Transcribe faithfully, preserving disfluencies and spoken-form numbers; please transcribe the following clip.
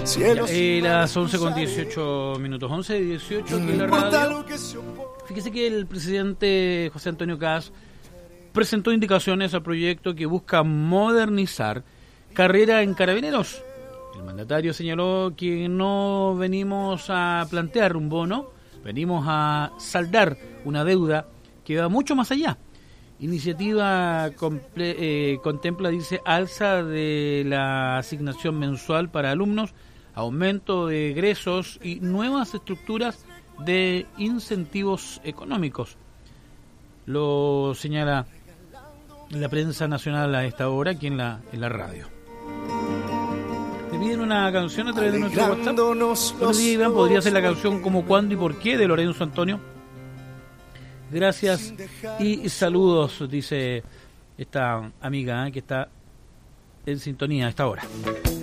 Ya, eh, las once con dieciocho minutos, once y dieciocho aquí en la radio. Fíjese que el presidente José Antonio Kast presentó indicaciones al proyecto que busca modernizar carrera en carabineros. El mandatario señaló que no venimos a plantear un bono, venimos a saldar una deuda que va mucho más allá. Iniciativa comple- eh, contempla, dice, alza de la asignación mensual para alumnos, aumento de egresos y nuevas estructuras de incentivos económicos. Lo señala la prensa nacional a esta hora aquí en la, en la radio. Me piden una canción a través de nuestro WhatsApp. Buenos días, Iván. ¿Podría ser la canción Cómo, Cuándo y Por qué de Lorenzo Antonio? Gracias y saludos, dice esta amiga, ¿eh?, que está en sintonía a esta hora.